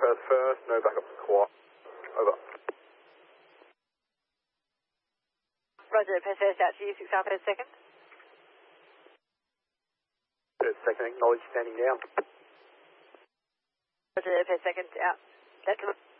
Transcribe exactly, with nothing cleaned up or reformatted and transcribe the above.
Perth first, no backup to Quad. Over. Roger, Perth first out to you, six Alpha second. Perth second, acknowledge standing down. Roger, Perth second out. That's